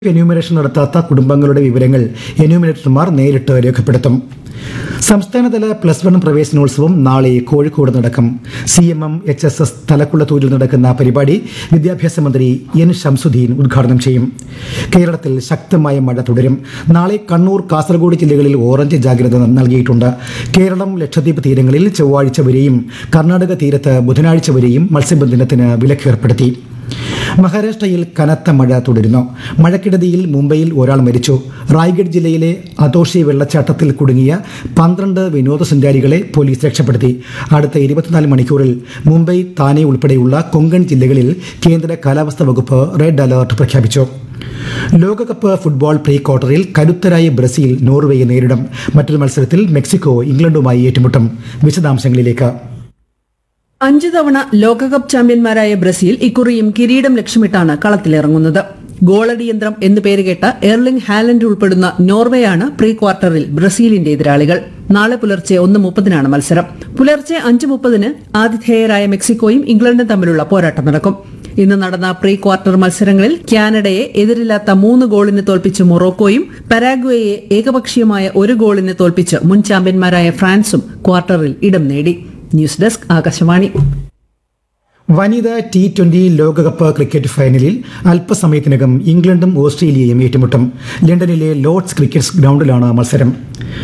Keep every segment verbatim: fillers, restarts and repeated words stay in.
Enumeration നടത്താത്ത കുടുംബങ്ങളുടെ വിവരങ്ങൾ എന്യൂമറേറ്റർമാർ നേരിട്ട് രേഖപ്പെടുത്തും. സംസ്ഥാനതല പ്ലസ് വൺ പ്രവേശനോത്സവം നാളെ കോഴിക്കോട് നടക്കും. C M M H S S തലക്കുളത്തൂരിൽ നടക്കുന്ന പരിപാടി വിദ്യാഭ്യാസ മന്ത്രി എൻ ശംസുദ്ദീൻ ഉദ്ഘാടനം ചെയ്യും. കേരളത്തിൽ ശക്തമായ മഴ തുടരും. നാളെ കണ്ണൂർ, കാസർഗോഡ് ജില്ലകളിൽ ഓറഞ്ച് ജാഗ്രത നൽകിയിട്ടുണ്ട്. കേരളം, ലക്ഷദ്വീപ് തീരങ്ങളിൽ ചൊവ്വാഴ്ച വരെയും കർണാടക തീരത്ത് ബുധനാഴ്ച വരെയും മത്സ്യബന്ധനത്തിന് വിലക്കേർപ്പെടുത്തി. മഹാരാഷ്ട്രയിൽ കനത്ത മഴ തുടരുന്നു. മഴക്കെടുതിയിൽ മുംബൈയിൽ ഒരാൾ മരിച്ചു. റായ്ഗഡ് ജില്ലയിലെ അതോഷി വെള്ളച്ചാട്ടത്തിൽ കുടുങ്ങിയ പന്ത്രണ്ട് വിനോദസഞ്ചാരികളെ പോലീസ് രക്ഷപ്പെടുത്തി. അടുത്ത ഇരുപത്തിനാല് മണിക്കൂറിൽ മുംബൈ, താനെ ഉൾപ്പെടെയുള്ള കൊങ്കൺ ജില്ലകളിൽ കേന്ദ്ര കാലാവസ്ഥാ വകുപ്പ് റെഡ് അലർട്ട് പ്രഖ്യാപിച്ചു. ലോകകപ്പ് ഫുട്ബോൾ പ്രീ ക്വാർട്ടറിൽ കരുത്തരായ ബ്രസീൽ നോർവേയെ നേരിടും. മറ്റൊരു മത്സരത്തിൽ മെക്സിക്കോ ഇംഗ്ലണ്ടുമായി ഏറ്റുമുട്ടും. വിശദാംശങ്ങളിലേക്ക്. അഞ്ചു തവണ ലോകകപ്പ് ചാമ്പ്യന്മാരായ ബ്രസീൽ ഇക്കുറിയും കിരീടം ലക്ഷ്യമിട്ടാണ് കളത്തിലിറങ്ങുന്നത്. ഗോളടിയന്ത്രം എന്ന് പേരുകേട്ട എർലിംഗ് ഹാലൻഡ് ഉൾപ്പെടുന്ന നോർവേയാണ് പ്രീ ക്വാർട്ടറിൽ ബ്രസീലിന്റെ എതിരാളികൾ. നാളെ പുലർച്ചെ ഒന്ന് മുപ്പതിനാണ് മത്സരം. പുലർച്ചെ അഞ്ച് മുപ്പതിന് ആതിഥേയരായ മെക്സിക്കോയും ഇംഗ്ലണ്ടും തമ്മിലുള്ള പോരാട്ടം നടക്കും. ഇന്ന് നടന്ന പ്രീ ക്വാർട്ടർ മത്സരങ്ങളിൽ കാനഡയെ എതിരില്ലാത്ത മൂന്ന് ഗോളിന് തോൽപ്പിച്ച് മൊറോക്കോയും പരാഗ്വേയെ ഏകപക്ഷീയമായ ഒരു ഗോളിന് തോൽപ്പിച്ച് മുൻ ചാമ്പ്യന്മാരായ ഫ്രാൻസും ക്വാർട്ടറിൽ ഇടം നേടി. News desk, Akashvani. വനിതാ ടി ട്വന്റി ലോകകപ്പ് ക്രിക്കറ്റ് ഫൈനലിൽ അല്പസമയത്തിനകം ഇംഗ്ലണ്ടും ഓസ്ട്രേലിയയും ഏറ്റുമുട്ടും. ലണ്ടനിലെ ലോർഡ്സ് ക്രിക്കറ്റ് ഗ്രൌണ്ടിലാണ് മത്സരം.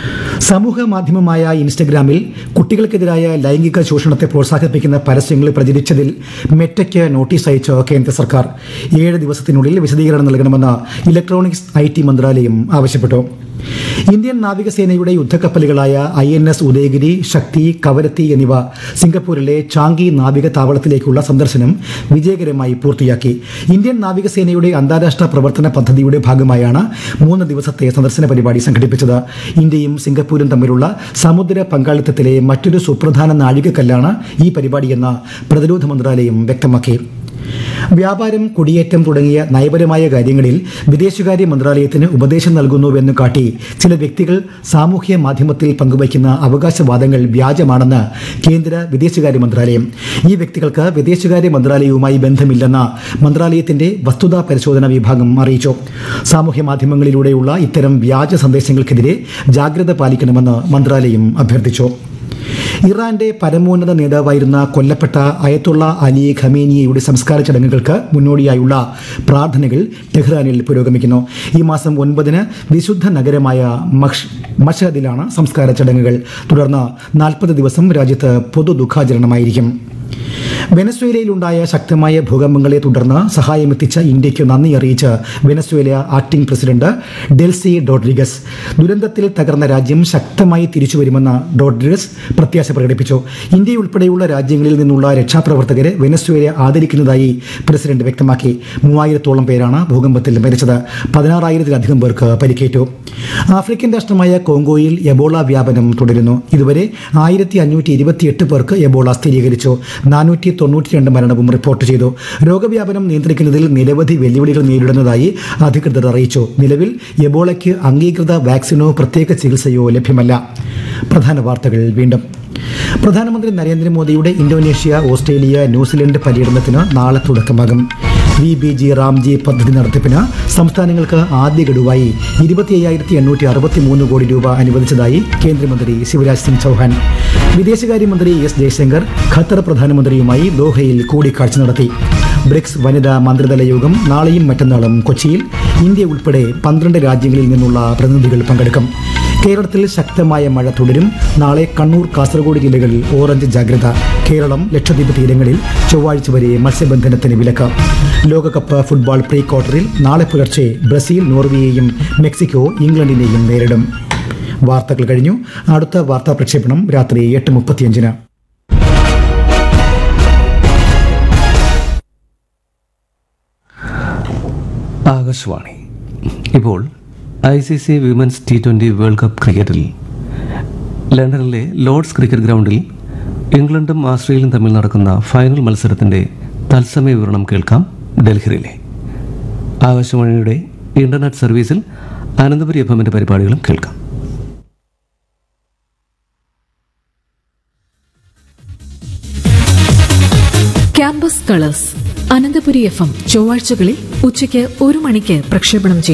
സമൂഹ മാധ്യമമായ ഇൻസ്റ്റഗ്രാമിൽ കുട്ടികൾക്കെതിരായ ലൈംഗിക ചൂഷണത്തെ പ്രോത്സാഹിപ്പിക്കുന്ന പരസ്യങ്ങൾ പ്രചരിച്ചതിൽ മെറ്റയ്ക്ക് നോട്ടീസ് അയച്ച കേന്ദ്ര സർക്കാർ ഏഴ് ദിവസത്തിനുള്ളിൽ വിശദീകരണം നൽകണമെന്ന് ഇലക്ട്രോണിക്സ് ഐ ടി മന്ത്രാലയം ആവശ്യപ്പെട്ടു. ഇന്ത്യൻ നാവികസേനയുടെ യുദ്ധക്കപ്പലുകളായ ഐ എൻ എസ് ഉദയഗിരി, ശക്തി, കവരത്തി എന്നിവ സിംഗപ്പൂരിലെ ചാങ്കി നാവിക താവളത്തിലേക്കുള്ള സന്ദർശനം വിജയകരമായി പൂർത്തിയാക്കി. ഇന്ത്യൻ നാവികസേനയുടെ അന്താരാഷ്ട്ര പ്രവർത്തന പദ്ധതിയുടെ ഭാഗമായാണ് മൂന്ന് ദിവസത്തെ സന്ദർശന പരിപാടി സംഘടിപ്പിച്ചത്. ഇന്ത്യയും സിംഗപ്പൂരും തമ്മിലുള്ള സമുദ്ര പങ്കാളിത്തത്തിലെ മറ്റൊരു സുപ്രധാന നാഴികക്കല്ലാണ് ഈ പരിപാടിയെന്ന് പ്രതിരോധ മന്ത്രാലയം വ്യക്തമാക്കി. വ്യാപാരം, കുടിയേറ്റം തുടങ്ങിയ നയപരമായ കാര്യങ്ങളിൽ വിദേശകാര്യ മന്ത്രാലയത്തിന് ഉപദേശം നൽകുന്നുവെന്ന് കാട്ടി ചില വ്യക്തികൾ സാമൂഹ്യ മാധ്യമത്തിൽ പങ്കുവയ്ക്കുന്ന അവകാശവാദങ്ങൾ വ്യാജമാണെന്ന് കേന്ദ്ര വിദേശകാര്യ മന്ത്രാലയം. ഈ വ്യക്തികൾക്ക് വിദേശകാര്യ മന്ത്രാലയവുമായി ബന്ധമില്ലെന്ന് മന്ത്രാലയത്തിന്റെ വസ്തുതാ പരിശോധന വിഭാഗം അറിയിച്ചു. സാമൂഹ്യ മാധ്യമങ്ങളിലൂടെയുള്ള ഇത്തരം വ്യാജ സന്ദേശങ്ങൾക്കെതിരെ ജാഗ്രത പാലിക്കണമെന്ന് മന്ത്രാലയം അഭ്യർത്ഥിച്ചു. ഇറാന്റെ പരമോന്നത നേതാവായിരുന്ന കൊല്ലപ്പെട്ട അയത്തുള്ള അലി ഖമേനിയുടെ സംസ്കാര ചടങ്ങുകൾക്ക് മുന്നോടിയായുള്ള പ്രാർത്ഥനകൾ ടെഹ്റാനിൽ പുരോഗമിക്കുന്നു. ഈ മാസം ഒൻപതിന് വിശുദ്ധ നഗരമായ മഷ് മഷഹദിലാണ് സംസ്കാര ചടങ്ങുകൾ. തുടർന്ന് നാൽപ്പത് ദിവസം രാജ്യത്ത് പൊതു ദുഃഖാചരണമായിരിക്കും. വെനസ്വേലയിലുണ്ടായ ശക്തമായ ഭൂകമ്പങ്ങളെ തുടർന്ന് സഹായമെത്തിച്ച ഇന്ത്യയ്ക്ക് നന്ദി അറിയിച്ച് Venezuela acting president Delcy Rodriguez. ദുരന്തത്തിൽ തകർന്ന രാജ്യം ശക്തമായി തിരിച്ചുവരുമെന്ന് റോഡ്രിഗസ് പ്രത്യാശ പ്രകടിപ്പിച്ചു. ഇന്ത്യയുൾപ്പെടെയുള്ള രാജ്യങ്ങളിൽ നിന്നുള്ള രക്ഷാപ്രവർത്തകരെ വെനസ്വേല ആദരിക്കുന്നതായി പ്രസിഡന്റ് വ്യക്തമാക്കി. മൂവായിരത്തോളം പേരാണ് ഭൂകമ്പത്തിൽ മരിച്ചത്. പതിനാറായിരത്തിലധികം പേർക്ക് പരിക്കേറ്റു. ആഫ്രിക്കൻ രാഷ്ട്രമായ കോങ്കോയിൽ എബോള വ്യാപനം തുടരുന്നു. ഇതുവരെ ആയിരത്തി അഞ്ഞൂറ്റി ഇരുപത്തിയെട്ട് പേർക്ക് എബോള സ്ഥിരീകരിച്ചു. നാനൂറ്റി തൊണ്ണൂറ്റി രണ്ട് മരണവും റിപ്പോർട്ട് ചെയ്തു. രോഗവ്യാപനം നിയന്ത്രിക്കുന്നതിൽ നിരവധി വെല്ലുവിളികൾ നേരിടുന്നതായി അധികൃതർ അറിയിച്ചു. നിലവിൽ എബോളയ്ക്ക് അംഗീകൃത വാക്സിനോ പ്രത്യേക ചികിത്സയോ ലഭ്യമല്ല. പ്രധാന വാർത്തകൾ വീണ്ടും. പ്രധാനമന്ത്രി നരേന്ദ്രമോദിയുടെ ഇന്തോനേഷ്യ, ഓസ്ട്രേലിയ, ന്യൂസിലൻഡ് പര്യടനത്തിന് നാളെ തുടക്കമാകും. വി ബി ജി റാംജി പദ്ധതി നടത്തിപ്പിന് സംസ്ഥാനങ്ങൾക്ക് ആദ്യ ഗഡുവായി ഇരുപത്തി അയ്യായിരത്തി എണ്ണൂറ്റി അറുപത്തി മൂന്ന് കോടി രൂപ അനുവദിച്ചതായി കേന്ദ്രമന്ത്രി ശിവരാജ് സിംഗ് ചൌഹാൻ. വിദേശകാര്യമന്ത്രി എസ് ജയശങ്കർ ഖത്തർ പ്രധാനമന്ത്രിയുമായി ദോഹയിൽ കൂടിക്കാഴ്ച നടത്തി. ബ്രിക്സ് വനിതാ മന്ത്രിതല യോഗം നാളെയും മറ്റന്നാളും കൊച്ചിയിൽ. ഇന്ത്യ ഉൾപ്പെടെ പന്ത്രണ്ട് രാജ്യങ്ങളിൽ നിന്നുള്ള പ്രതിനിധികൾ പങ്കെടുക്കും. കേരളത്തിൽ ശക്തമായ മഴ തുടരും. നാളെ കണ്ണൂർ, കാസർഗോഡ് ജില്ലകളിൽ ഓറഞ്ച് ജാഗ്രത. കേരളം, ലക്ഷദ്വീപ് തീരങ്ങളിൽ ചൊവ്വാഴ്ച വരെ മത്സ്യബന്ധനത്തിന് വിലക്ക്. ലോകകപ്പ് ഫുട്ബോൾ പ്രീ ക്വാർട്ടറിൽ നാളെ പുലർച്ചെ ബ്രസീൽ നോർവേയെയും മെക്സിക്കോ ഇംഗ്ലണ്ടിനെയും നേരിടും. വാർത്തകൾ കഴിഞ്ഞു. അടുത്ത വാർത്താ പ്രക്ഷേപണം രാത്രി എട്ട് മുപ്പത്തിയഞ്ചിന്. ആകാശവാണി. ഇപ്പോൾ I C C women's T twenty world cup ക്രിക്കറ്റിൽ ലണ്ടനിലെ ലോർഡ്സ് ക്രിക്കറ്റ് ഗ്രൗണ്ടിൽ ഇംഗ്ലണ്ടും ഓസ്ട്രേലിയയും തമ്മിൽ നടക്കുന്ന ഫൈനൽ മത്സരത്തിൻ്റെ തത്സമയ വിവരണം കേൾക്കാം. ഡൽഹിയിലെ ആകാശവാണിയുടെ ഇന്റർനെറ്റ് സർവീസിൽ അനന്തപുരി എഫ് എമ്മിൻ്റെ പരിപാടികളും കേൾക്കാം. Campus colours Ananthapuri F M ചൊവ്വാഴ്ചകളിൽ ഉച്ചയ്ക്ക് ഒരു മണിക്ക് പ്രക്ഷേപണം ചെയ്യും.